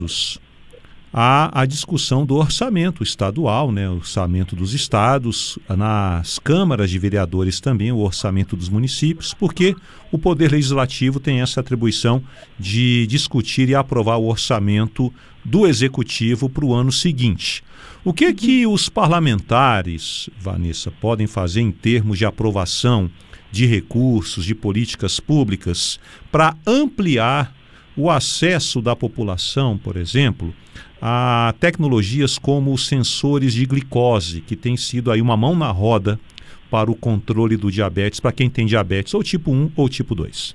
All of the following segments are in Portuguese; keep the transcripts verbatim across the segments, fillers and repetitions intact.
há a discussão do orçamento estadual, né, o orçamento dos estados, nas câmaras de vereadores também o orçamento dos municípios, porque o Poder Legislativo tem essa atribuição de discutir e aprovar o orçamento do Executivo para o ano seguinte. O que que os parlamentares, Vanessa, podem fazer em termos de aprovação de recursos, de políticas públicas, para ampliar o acesso da população, por exemplo, a tecnologias como os sensores de glicose, que tem sido aí uma mão na roda para o controle do diabetes, para quem tem diabetes ou tipo um ou tipo dois.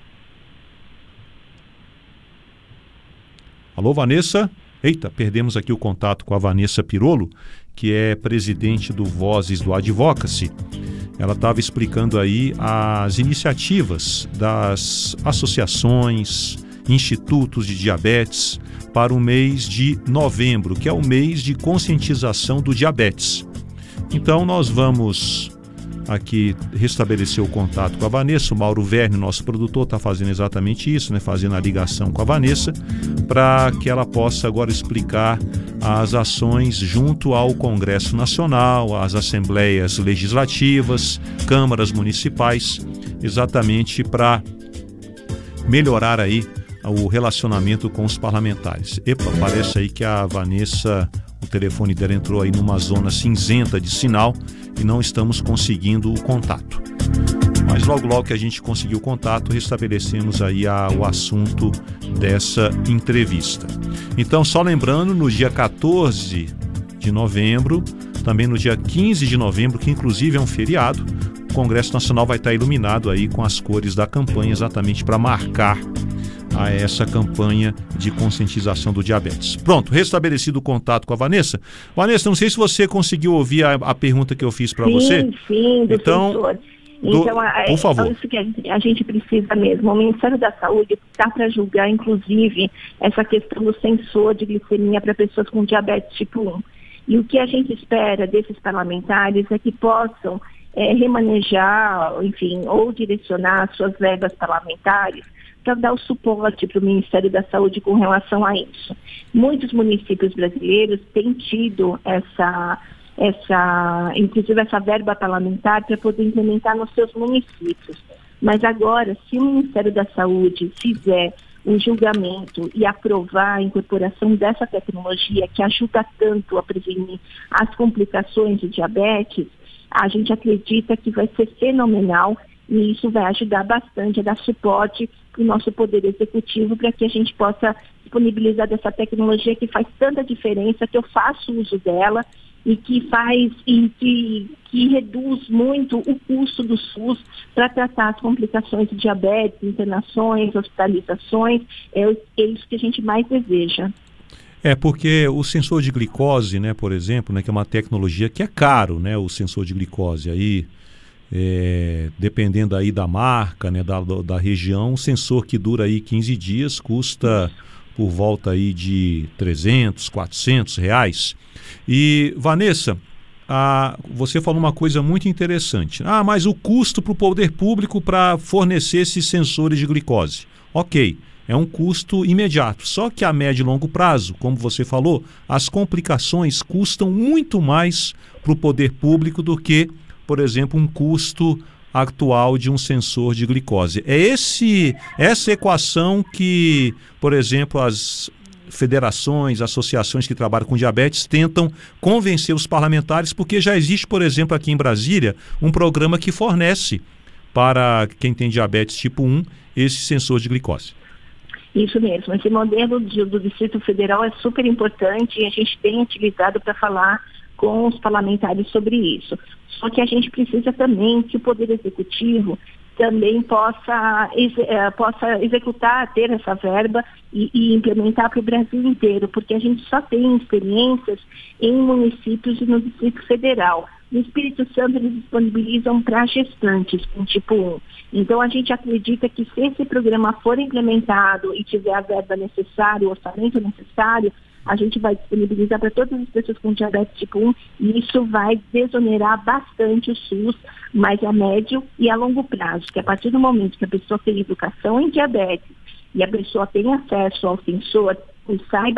Alô, Vanessa? Eita, perdemos aqui o contato com a Vanessa Pirolo, que é presidente do Vozes do Advocacy. Ela estava explicando aí as iniciativas das associações, institutos de diabetes para o mês de novembro, que é o mês de conscientização do diabetes. Então nós vamos aqui restabelecer o contato com a Vanessa. O Mauro Verne, nosso produtor, está fazendo exatamente isso, né? Fazendo a ligação com a Vanessa, para que ela possa agora explicar as ações junto ao Congresso Nacional, às assembleias legislativas, câmaras municipais, exatamente para melhorar aí o relacionamento com os parlamentares. Epa, parece aí que a Vanessa, o telefone dela entrou aí numa zona cinzenta de sinal e não estamos conseguindo o contato. Mas logo logo que a gente conseguiu o contato, restabelecemos aí a, o assunto dessa entrevista. Então, só lembrando, no dia quatorze de novembro, também no dia quinze de novembro, que inclusive é um feriado, o Congresso Nacional vai estar iluminado aí com as cores da campanha, exatamente para marcar a essa campanha de conscientização do diabetes. Pronto, restabelecido o contato com a Vanessa. Vanessa, não sei se você conseguiu ouvir a, a pergunta que eu fiz para você. Sim, sim, do então, sensor. Do, então, a, por favor. É isso que a gente, a gente precisa mesmo. O Ministério da Saúde está para julgar, inclusive, essa questão do sensor de glicemia para pessoas com diabetes tipo um. E o que a gente espera desses parlamentares é que possam é, remanejar, enfim, ou direcionar suas verbas parlamentares para dar o suporte para o Ministério da Saúde com relação a isso. Muitos municípios brasileiros têm tido essa, essa, inclusive essa verba parlamentar para poder implementar nos seus municípios. Mas agora, se o Ministério da Saúde fizer um julgamento e aprovar a incorporação dessa tecnologia que ajuda tanto a prevenir as complicações do diabetes, a gente acredita que vai ser fenomenal e isso vai ajudar bastante a dar suporte para o nosso Poder Executivo para que a gente possa disponibilizar dessa tecnologia que faz tanta diferença, que eu faço uso dela e que faz e que, que reduz muito o custo do SUS para tratar as complicações de diabetes, internações, hospitalizações. É, é isso que a gente mais deseja. É, porque o sensor de glicose, né, por exemplo, né, que é uma tecnologia que é caro, né, o sensor de glicose aí, é, dependendo aí da marca, né, da, da região, um sensor que dura aí quinze dias custa por volta aí de trezentos, quatrocentos reais. E, Vanessa, a, você falou uma coisa muito interessante. Ah, mas o custo para o poder público para fornecer esses sensores de glicose. Ok, é um custo imediato. Só que a médio e longo prazo, como você falou, as complicações custam muito mais para o poder público do que, por exemplo, um custo atual de um sensor de glicose. É esse, essa equação que, por exemplo, as federações, associações que trabalham com diabetes tentam convencer os parlamentares, porque já existe, por exemplo, aqui em Brasília, um programa que fornece para quem tem diabetes tipo um esse sensor de glicose. Isso mesmo, esse modelo de, do Distrito Federal é super importante e a gente tem utilizado para falar com os parlamentares sobre isso. Só que a gente precisa também que o Poder Executivo também possa, ex, eh, possa executar, ter essa verba e, e implementar para o Brasil inteiro, porque a gente só tem experiências em municípios e no Distrito Federal. No Espírito Santo, eles disponibilizam para gestantes com tipo um. Então, a gente acredita que se esse programa for implementado e tiver a verba necessária, o orçamento necessário, a gente vai disponibilizar para todas as pessoas com diabetes tipo um e isso vai desonerar bastante o SUS, mas a médio e a longo prazo, que a partir do momento que a pessoa tem educação em diabetes e a pessoa tem acesso ao sensor e saiba